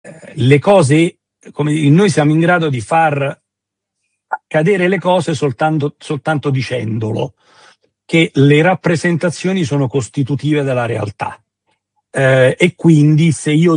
le cose, come dire, noi siamo in grado di far accadere le cose soltanto dicendolo, che le rappresentazioni sono costitutive della realtà. E quindi se io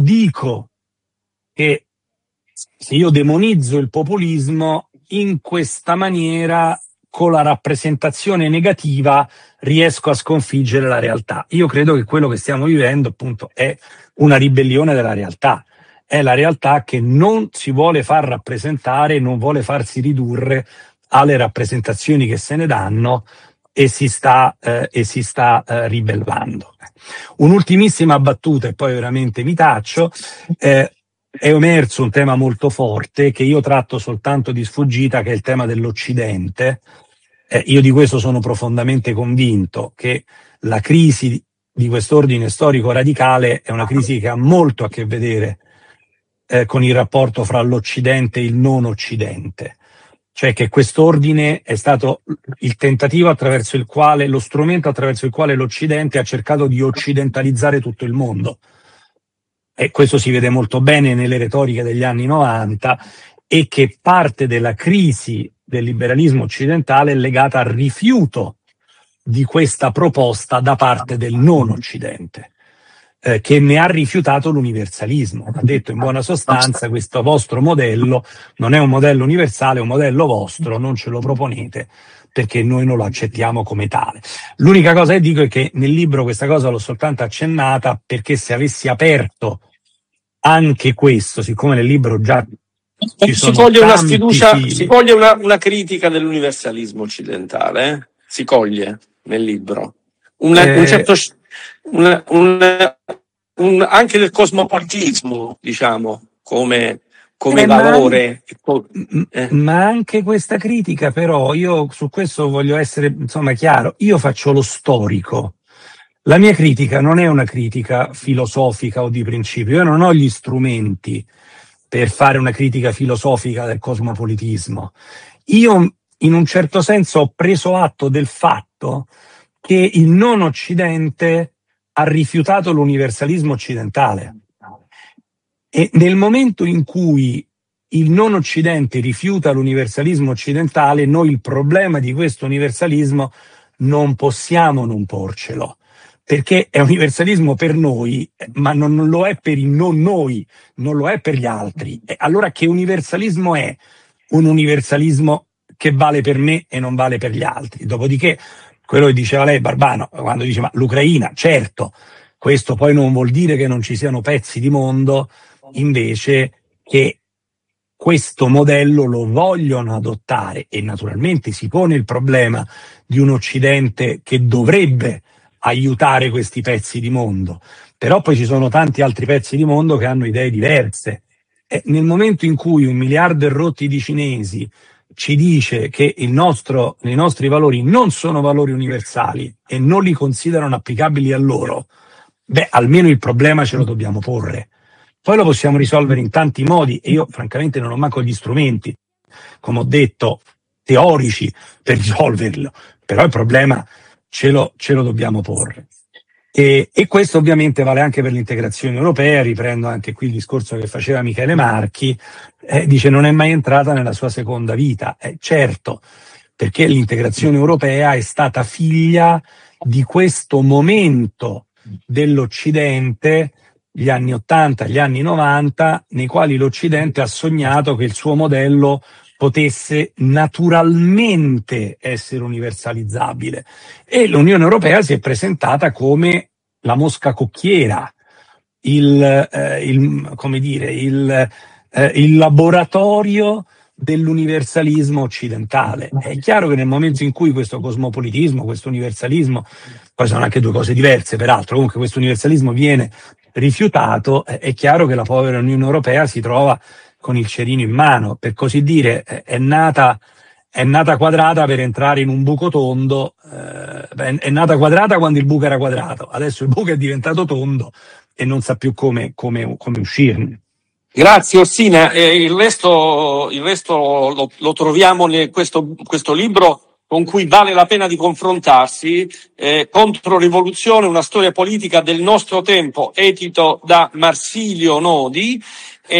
demonizzo il populismo, in questa maniera, con la rappresentazione negativa, riesco a sconfiggere la realtà. Io credo che quello che stiamo vivendo, appunto, è una ribellione della realtà. È la realtà che non si vuole far rappresentare, non vuole farsi ridurre alle rappresentazioni che se ne danno, e si sta ribellando. Un'ultimissima battuta e poi veramente mi taccio. È emerso un tema molto forte che io tratto soltanto di sfuggita, che è il tema dell'Occidente. Io di questo sono profondamente convinto, che la crisi di quest'ordine storico radicale è una crisi che ha molto a che vedere con il rapporto fra l'Occidente e il non Occidente. Cioè che quest'ordine è stato il tentativo attraverso il quale, lo strumento attraverso il quale l'Occidente ha cercato di occidentalizzare tutto il mondo. E questo si vede molto bene nelle retoriche degli anni 90, e che parte della crisi del liberalismo occidentale è legata al rifiuto di questa proposta da parte del non Occidente, che ne ha rifiutato l'universalismo. Ha detto in buona sostanza: questo vostro modello non è un modello universale, è un modello vostro, non ce lo proponete perché noi non lo accettiamo come tale. L'unica cosa che dico è che nel libro questa cosa l'ho soltanto accennata, perché se avessi aperto anche questo, siccome nel libro già ci sono si coglie una critica dell'universalismo occidentale, si coglie nel libro anche del cosmopolitismo, diciamo, come valore. Ma anche questa critica, però, io su questo voglio essere, chiaro. Io faccio lo storico. La mia critica non è una critica filosofica o di principio. Io non ho gli strumenti per fare una critica filosofica del cosmopolitismo. Io, in un certo senso, ho preso atto del fatto che il non Occidente ha rifiutato l'universalismo occidentale. E nel momento in cui il non Occidente rifiuta l'universalismo occidentale, noi il problema di questo universalismo non possiamo non porcelo, perché è universalismo per noi, ma non lo è per il non noi, non lo è per gli altri. E allora che universalismo è? Un universalismo che vale per me e non vale per gli altri. Dopodiché, quello che diceva lei, Barbano, quando dice ma l'Ucraina, certo, questo poi non vuol dire che non ci siano pezzi di mondo invece che questo modello lo vogliono adottare, e naturalmente si pone il problema di un Occidente che dovrebbe aiutare questi pezzi di mondo, però poi ci sono tanti altri pezzi di mondo che hanno idee diverse, e nel momento in cui 1 miliardo e rotti di cinesi ci dice che i nostri valori non sono valori universali e non li considerano applicabili a loro, almeno il problema ce lo dobbiamo porre. Poi lo possiamo risolvere in tanti modi, e io francamente non ho manco gli strumenti, come ho detto, teorici per risolverlo, però il problema ce lo dobbiamo porre. E questo ovviamente vale anche per l'integrazione europea. Riprendo anche qui il discorso che faceva Michele Marchi, dice non è mai entrata nella sua seconda vita. Certo, perché l'integrazione europea è stata figlia di questo momento dell'Occidente, gli anni 80, gli anni 90, nei quali l'Occidente ha sognato che il suo modello potesse naturalmente essere universalizzabile, e l'Unione Europea si è presentata come la mosca cocchiera, il laboratorio dell'universalismo occidentale. È chiaro che nel momento in cui questo cosmopolitismo, questo universalismo, poi sono anche due cose diverse peraltro, comunque questo universalismo viene rifiutato, è chiaro che la povera Unione Europea si trova con il cerino in mano, per così dire. È nata quadrata per entrare in un buco tondo, è nata quadrata quando il buco era quadrato, adesso il buco è diventato tondo e non sa più come uscirne. Grazie Orsina, il resto lo troviamo in questo libro, con cui vale la pena di confrontarsi, Controrivoluzione, una storia politica del nostro tempo, edito da Marsilio Nodi.